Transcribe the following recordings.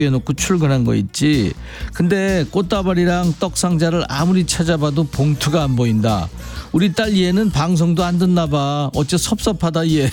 해놓고 출근한 거 있지. 근데 꽃다발이랑 떡상자를 아무리 찾아봐도 봉투가 안 보인다. 우리 딸 얘는 방송도 안 듣나 봐. 어째 섭섭하다 얘.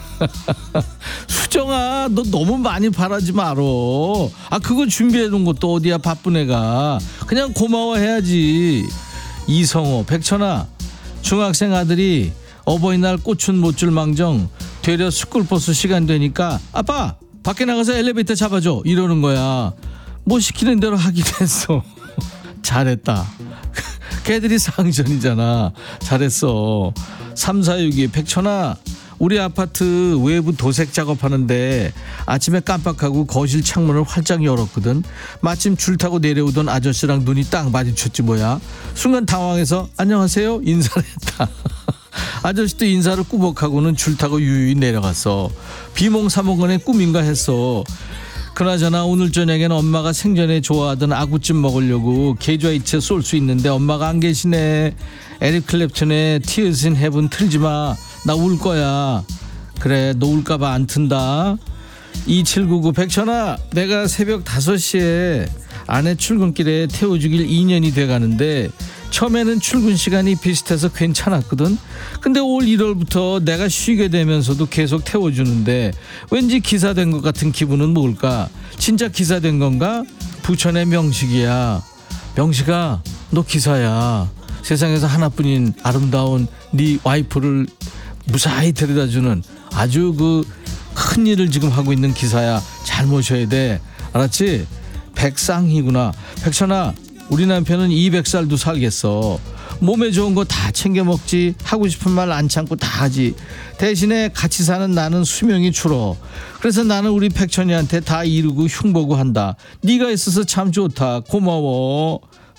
수정아, 너 너무 많이 바라지 말어. 그거 준비해 놓은 것도 어디야, 바쁜 애가. 그냥 고마워해야지. 이성호, 백천아, 중학생 아들이 어버이날 꽃은 못 줄 망정 되려 스쿨버스 시간 되니까 아빠 밖에 나가서 엘리베이터 잡아줘 이러는 거야. 뭐 시키는 대로 하긴 했어. 잘했다. 걔들이 상전이잖아. 잘했어. 3462 백천아, 우리 아파트 외부 도색 작업하는데 아침에 깜빡하고 거실 창문을 활짝 열었거든. 마침 줄 타고 내려오던 아저씨랑 눈이 딱 마주쳤지 뭐야. 순간 당황해서 안녕하세요 인사를 했다. 아저씨도 인사를 꾸벅하고는 줄 타고 유유히 내려갔어. 비몽사몽간의 꿈인가 했어. 그나저나 오늘 저녁에는 엄마가 생전에 좋아하던 아구찜 먹으려고 계좌이체 쏠 수 있는데 엄마가 안 계시네. 에릭 클랩튼의 Tears in Heaven 틀지마. 나 울 거야. 그래, 너 울까봐 안 튼다. 2799 백천아, 내가 새벽 5시에 아내 출근길에 태워주길 2년이 돼가는데 처음에는 출근 시간이 비슷해서 괜찮았거든. 근데 올 1월부터 내가 쉬게 되면서도 계속 태워주는데 왠지 기사된 것 같은 기분은 뭘까? 진짜 기사된 건가? 부천의 명식이야. 명식아, 너 기사야. 세상에서 하나뿐인 아름다운 네 와이프를 무사히 데려다주는 아주 큰 일을 지금 하고 있는 기사야. 잘 모셔야 돼. 알았지? 백상희구나. 백천아, 우리 남편은 200살도 살겠어. 몸에 좋은 거 다 챙겨 먹지. 하고 싶은 말 안 참고 다 하지. 대신에 같이 사는 나는 수명이 줄어. 그래서 나는 우리 백천이한테 다 이루고 흉보고 한다. 네가 있어서 참 좋다. 고마워.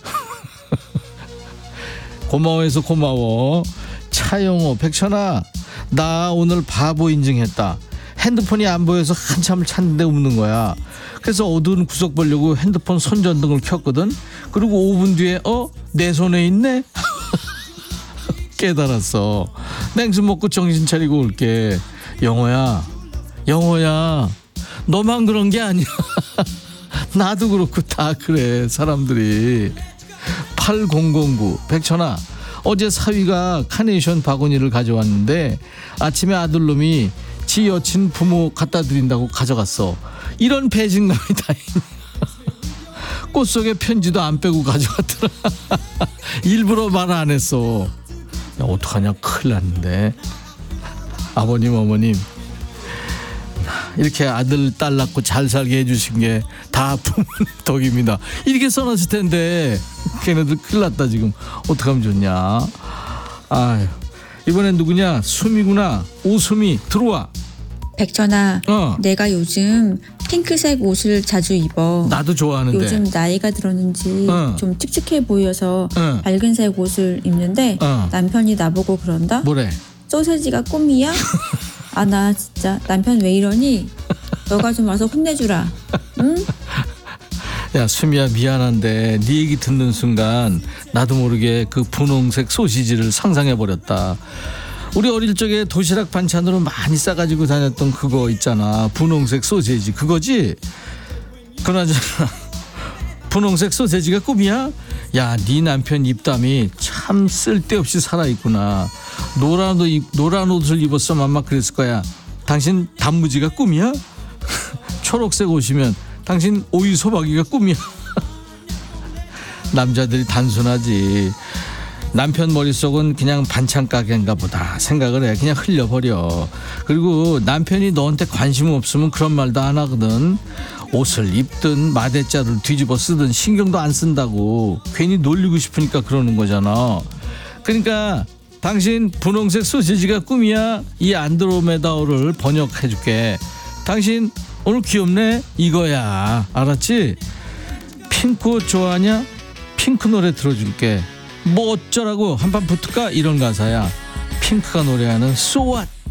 고마워해서 고마워. 차영호, 백천아, 나 오늘 바보 인증했다. 핸드폰이 안 보여서 한참을 찾는데 없는 거야. 그래서 어두운 구석 보려고 핸드폰 손전등을 켰거든. 그리고 5분 뒤에 내 손에 있네. 깨달았어. 냉수 먹고 정신 차리고 올게. 영호야, 너만 그런 게 아니야. 나도 그렇고 다 그래, 사람들이. 8009 백천아, 어제 사위가 카네이션 바구니를 가져왔는데 아침에 아들놈이 지 여친 부모 갖다 드린다고 가져갔어. 이런 배신감이 다 있냐. 꽃 속에 편지도 안 빼고 가져왔더라. 일부러 말 안 했어. 야, 어떡하냐, 큰일 났는데. 아버님 어머님, 이렇게 아들 딸 낳고 잘 살게 해주신 게 다 부모님 덕입니다. 이렇게 써놨을 텐데 걔네들 큰일 났다. 지금 어떡하면 좋냐. 아유, 이번엔 누구냐? 수미구나. 오수미, 들어와. 백천아, 내가 요즘 핑크색 옷을 자주 입어. 나도 좋아하는데 요즘 나이가 들었는지 좀 칙칙해 보여서 밝은색 옷을 입는데 남편이 나보고 그런다. 뭐래? 소세지가 꿈이야? 나 진짜 남편 왜 이러니? 너가 좀 와서 혼내주라. 응? 야, 수미야, 미안한데 네 얘기 듣는 순간 나도 모르게 그 분홍색 소시지를 상상해버렸다. 우리 어릴 적에 도시락 반찬으로 많이 싸가지고 다녔던 그거 있잖아. 분홍색 소세지 그거지? 그나저나 분홍색 소세지가 꿈이야? 야, 네 남편 입담이 참 쓸데없이 살아있구나. 노란 옷을 입었으면 아마 그랬을 거야. 당신 단무지가 꿈이야? 초록색 옷이면 당신 오이 소박이가 꿈이야. 남자들이 단순하지. 남편 머릿속은 그냥 반찬 가게인가 보다 생각을 해. 그냥 흘려버려. 그리고 남편이 너한테 관심 없으면 그런 말도 안 하거든. 옷을 입든 마대자를 뒤집어 쓰든 신경도 안 쓴다고. 괜히 놀리고 싶으니까 그러는 거잖아. 그러니까 당신 분홍색 소시지가 꿈이야. 이 안드로메다호를 번역해줄게. 당신 오늘 귀엽네 이거야. 알았지? 핑크 옷 좋아하냐? 핑크 노래 들어줄게. 뭐 어쩌라고 한판 붙을까? 이런 가사야. 핑크가 노래하는 So What.